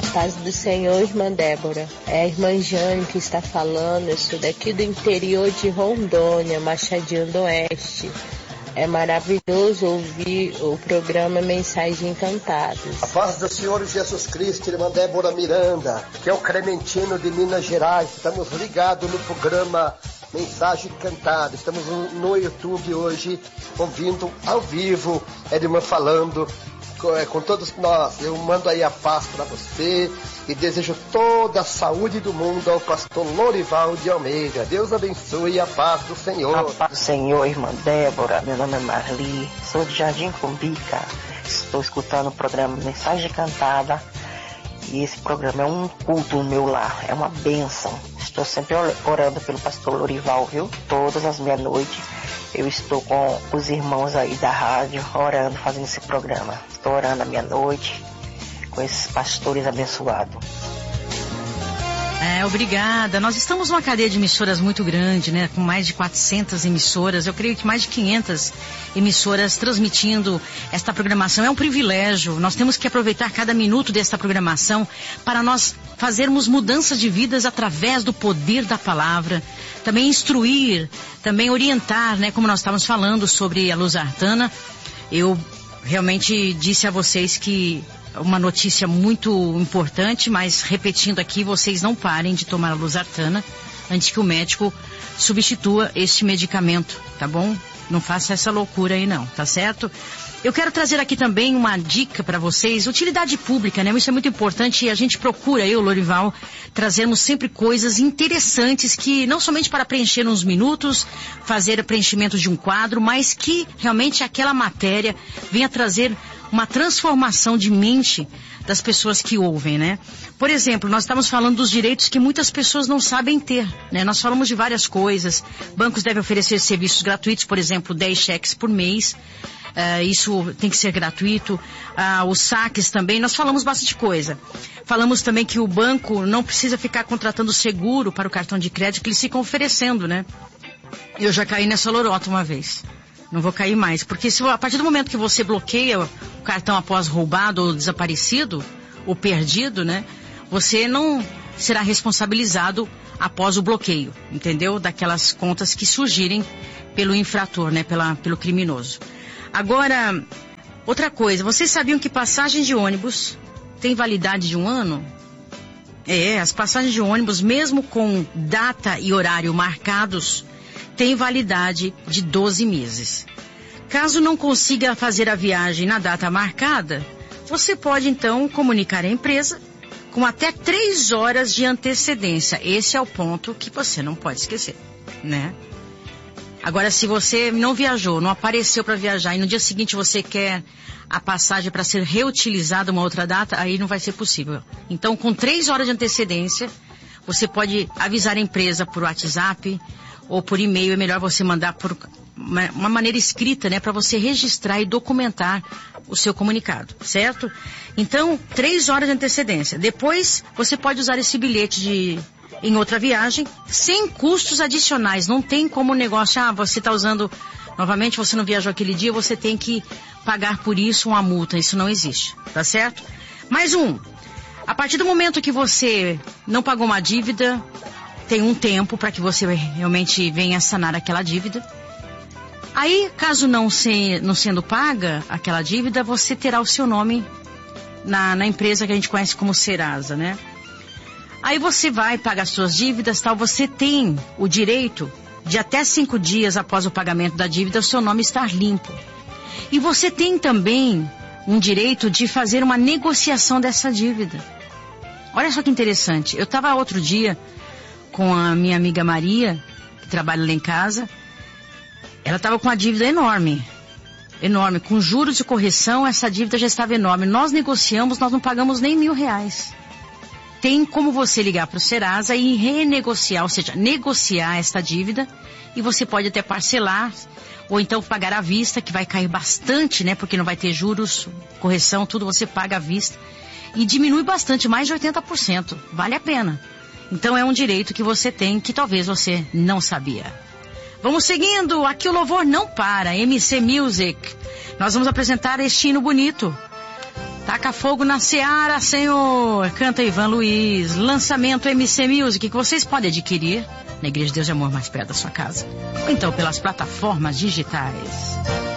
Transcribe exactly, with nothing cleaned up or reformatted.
Paz do Senhor, irmã Débora. É a irmã Jane que está falando. Eu sou daqui do interior de Rondônia, Machadinho do Oeste. É maravilhoso ouvir o programa Mensagem Encantada. A paz do Senhor Jesus Cristo, irmã Débora Miranda, que é o Clementino de Minas Gerais. Estamos ligados no programa Mensagem Cantada. Estamos no YouTube hoje, ouvindo ao vivo, a irmã falando com, é, com todos nós. Eu mando aí a paz para você e desejo toda a saúde do mundo ao pastor Lorival de Almeida. Deus abençoe, a paz do Senhor. A paz do Senhor, irmã Débora. Meu nome é Marli, sou de Jardim Cumbica. Estou escutando o programa Mensagem Cantada. E esse programa é um culto no meu lar, é uma bênção. Estou sempre orando pelo pastor Lorival, viu? Todas as meia-noite eu estou com os irmãos aí da rádio, orando, fazendo esse programa. Estou orando à meia-noite com esses pastores abençoados. É, obrigada. Nós estamos numa cadeia de emissoras muito grande, né? Com mais de quatrocentas emissoras. Eu creio que mais de quinhentas emissoras transmitindo esta programação. É um privilégio. Nós temos que aproveitar cada minuto desta programação para nós fazermos mudanças de vidas através do poder da palavra. Também instruir, também orientar, né? Como nós estávamos falando sobre a Losartana. Eu realmente disse a vocês que uma notícia muito importante, mas repetindo aqui, vocês não parem de tomar a Losartana antes que o médico substitua este medicamento, tá bom? Não faça essa loucura aí não, tá certo? Eu quero trazer aqui também uma dica para vocês, utilidade pública, né? Isso é muito importante e a gente procura, eu, Lorival, trazermos sempre coisas interessantes que não somente para preencher uns minutos, fazer preenchimento de um quadro, mas que realmente aquela matéria venha trazer uma transformação de mente das pessoas que ouvem, né? Por exemplo, nós estamos falando dos direitos que muitas pessoas não sabem ter, né? Nós falamos de várias coisas. Bancos devem oferecer serviços gratuitos, por exemplo, dez cheques por mês. Uh, isso tem que ser gratuito. Uh, os saques também, nós falamos bastante coisa. Falamos também que o banco não precisa ficar contratando seguro para o cartão de crédito que eles ficam oferecendo, né? Eu já caí nessa lorota uma vez. Não vou cair mais, porque se, a partir do momento que você bloqueia o cartão após roubado ou desaparecido, ou perdido, né? Você não será responsabilizado após o bloqueio, entendeu? Daquelas contas que surgirem pelo infrator, né? Pela, pelo criminoso. Agora, outra coisa, vocês sabiam que passagem de ônibus tem validade de um ano? É, as passagens de ônibus, mesmo com data e horário marcados, tem validade de doze meses. Caso não consiga fazer a viagem na data marcada, você pode então comunicar à empresa com até três horas de antecedência. Esse é o ponto que você não pode esquecer, né? Agora, se você não viajou, não apareceu para viajar e no dia seguinte você quer a passagem para ser reutilizada uma outra data, aí não vai ser possível. Então, com três horas de antecedência, você pode avisar a empresa por WhatsApp ou por e-mail. É melhor você mandar por uma, uma maneira escrita, né, para você registrar e documentar o seu comunicado, certo? Então, três horas de antecedência. Depois, você pode usar esse bilhete de em outra viagem, sem custos adicionais. Não tem como o negócio, ah, você está usando novamente, você não viajou aquele dia, você tem que pagar por isso uma multa. Isso não existe, tá certo? Mais um, a partir do momento que você não pagou uma dívida, tem um tempo para que você realmente venha sanar aquela dívida. Aí, caso não, se, não sendo paga aquela dívida, você terá o seu nome na, na empresa que a gente conhece como Serasa, né? Aí você vai pagar suas dívidas, tal, você tem o direito de até cinco dias após o pagamento da dívida, o seu nome estar limpo. E você tem também um direito de fazer uma negociação dessa dívida. Olha só que interessante. Eu estava outro dia com a minha amiga Maria, que trabalha lá em casa. Ela estava com uma dívida enorme. Enorme. Com juros e correção, essa dívida já estava enorme. Nós negociamos, nós não pagamos nem mil reais. Tem como você ligar para o Serasa e renegociar, ou seja, negociar esta dívida, e você pode até parcelar, ou então pagar à vista, que vai cair bastante, né? Porque não vai ter juros, correção, tudo você paga à vista. E diminui bastante, mais de oitenta por cento. Vale a pena. Então é um direito que você tem, que talvez você não sabia. Vamos seguindo, aqui o louvor não para, M C Music. Nós vamos apresentar este hino bonito Taca fogo na seara, Senhor. Canta Ivan Luiz. Lançamento M C Music que vocês podem adquirir na Igreja de Deus de Amor mais perto da sua casa. Ou então pelas plataformas digitais.